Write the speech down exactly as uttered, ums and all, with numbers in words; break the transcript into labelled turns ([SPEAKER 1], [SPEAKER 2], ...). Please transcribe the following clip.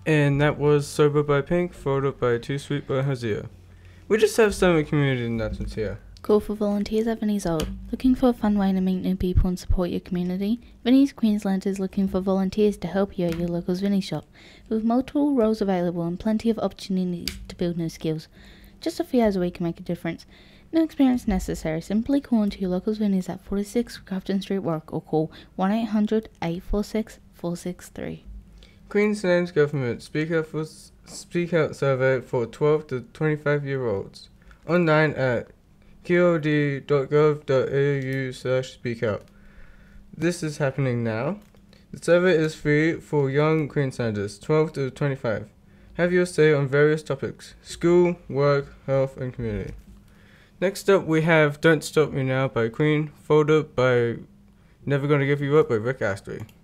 [SPEAKER 1] And that was Sober by Pink, followed by Too Sweet by Hosea. We just have some community announcements here.
[SPEAKER 2] Call for volunteers at Vinnie's Old. Looking for a fun way to meet new people and support your community? Vinnie's Queensland is looking for volunteers to help you at your local Vinnie shop. With multiple roles available and plenty of opportunities to build new skills. Just a few hours a week can make a difference. No experience necessary. Simply call into your local Vinnie's at forty-six Grafton Street, Warwick, or call one eight hundred, eight four six, four six three.
[SPEAKER 1] Queensland's government Speak Out, for, Speak Out survey for twelve to twenty-five year olds. Online at q o d dot gov dot a u slash speak out. This is happening now. The survey is free for young Queenslanders, twelve to twenty-five. Have your say on various topics: school, work, health, and community. Next up, we have Don't Stop Me Now by Queen, followed by Never Gonna Give You Up by Rick Astley.